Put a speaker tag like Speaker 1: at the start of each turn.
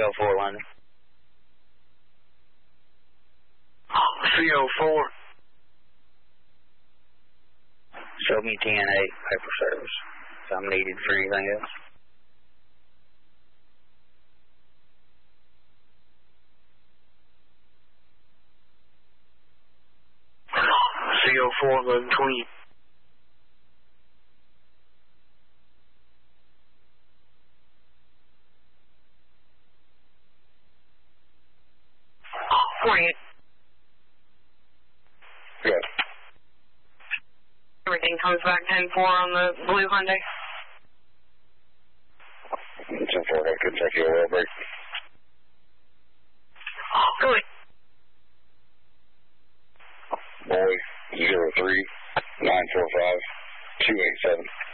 Speaker 1: CO4 London.
Speaker 2: CO4.
Speaker 1: Show me TNA paper service. If I'm needed for anything else.
Speaker 2: CO4 1120.
Speaker 1: Good.
Speaker 3: Everything comes back 10-4 on the blue Hyundai.
Speaker 1: 10-4, I couldn't take you a oil break.
Speaker 3: Good.
Speaker 1: Boy, 03 945 287.